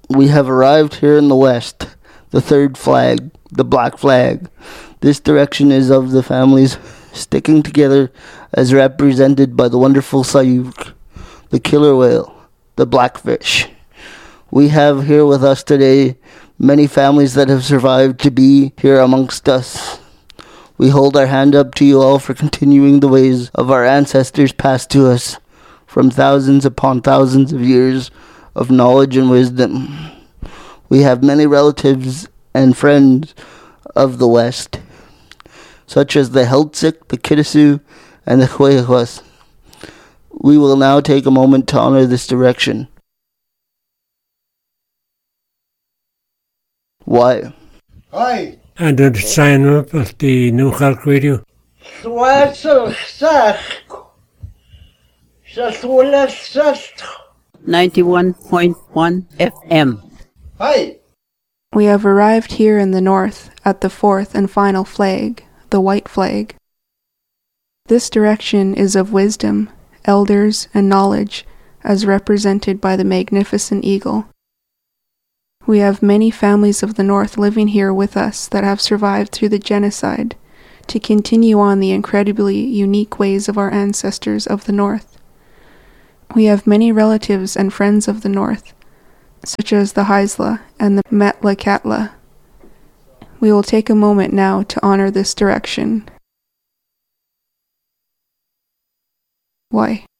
We have arrived here in the west, the third flag, the black flag. This direction is of the families sticking together as represented by the wonderful sayuk, the killer whale, the blackfish. We have here with us today many families that have survived to be here amongst us. We hold our hand up to you all for continuing the ways of our ancestors passed to us from thousands upon thousands of years of knowledge and wisdom. We have many relatives and friends of the West, such as the Heltsik, the Kitasoo, and the Huehuas. We will now take a moment to honor this direction. Why? Hi. And then sign up at the New Clark Radio. Swatzel Sach. 91.1 FM. Hi. We have arrived here in the north at the fourth and final flag, the white flag. This direction is of wisdom, elders, and knowledge, as represented by the magnificent eagle. We have many families of the north living here with us that have survived through the genocide to continue on the incredibly unique ways of our ancestors of the north. We have many relatives and friends of the north, such as the Haisla and the Metlakatla. We will take a moment now to honor this direction. Why?